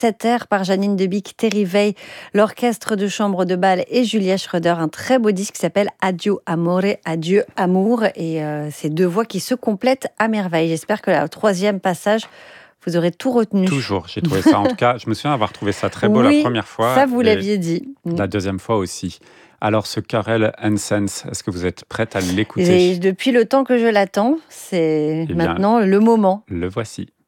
Tetter par Janine Debic, Terry Veil, l'orchestre de chambre de Bâle et Julia Schroeder. Un très beau disque qui s'appelle Addio Amore, Adieu Amour. Et ces deux voix qui se complètent à merveille. J'espère que le troisième passage, vous aurez tout retenu. Toujours, j'ai trouvé ça. En tout cas, je me souviens avoir trouvé ça très beau la première fois. Ça, vous l'aviez dit. La deuxième fois aussi. Alors, ce Karel Hansens, est-ce que vous êtes prête à l'écouter ? Depuis le temps que je l'attends, c'est maintenant le moment. Le voici.